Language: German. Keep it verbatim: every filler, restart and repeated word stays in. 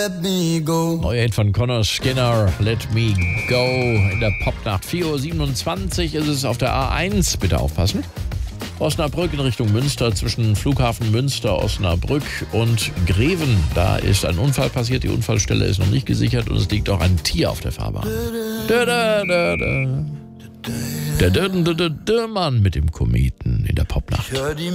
Neuer Hit von Connor Skinner, Let Me Go. In der Popnacht vier Uhr siebenundzwanzig ist es auf der A eins. Bitte aufpassen. Osnabrück in Richtung Münster, zwischen Flughafen Münster, Osnabrück und Greven. Da ist ein Unfall passiert. Die Unfallstelle ist noch nicht gesichert und es liegt auch ein Tier auf der Fahrbahn. Da, da, da, da. Der Mann mit dem Kometen in der Popnacht.